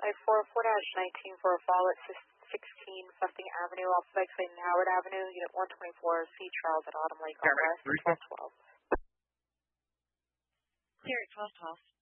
I-404-19 for a fall at 16 Fusting Avenue off Bikes Lane and Howard Avenue, Unit 124, C. Charles at Autumn Lake on West, 1212. Sierra 1212.